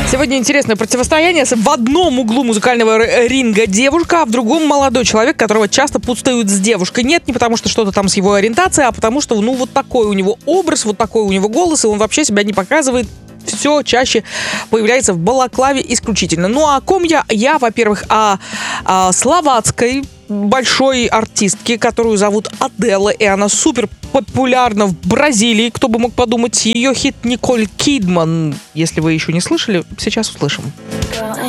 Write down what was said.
Сегодня интересное противостояние. В одном углу музыкального ринга девушка, а в другом молодой человек, которого часто путают с девушкой. Нет, не потому что что-то там с его ориентацией, а потому что, вот такой у него образ, вот такой у него голос, и он вообще себя не показывает. Все чаще появляется в балаклаве исключительно. Ну, а о ком я? Я, во-первых, о словацкой большой артистке, которую зовут Адела, и она супер популярна в Бразилии. Кто бы мог подумать, ее хит «Николь Кидман». Если вы еще не слышали, сейчас услышим.